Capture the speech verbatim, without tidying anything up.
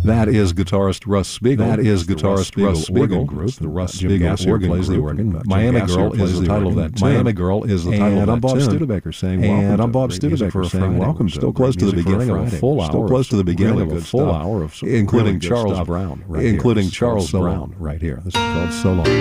That is guitarist Russ Spiegel. That is guitarist Russ Spiegel group. The Russ Spiegel organ plays the organ. Miami Girl is the title of that. Miami Girl is the title of that. And I'm Bob Studebaker saying welcome. And I'm Bob Studebaker saying welcome. Still close to the beginning of a full hour. Still close to the beginning of a full hour of including Charles Brown, including Charles Brown right here. This is called So Long.